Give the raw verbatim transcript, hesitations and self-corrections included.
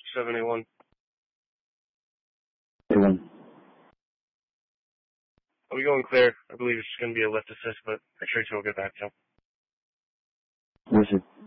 seventy-one. eighty-one. Are we going clear? I believe it's going to be a lift assist, but make sure to get back to him. Yes, sir.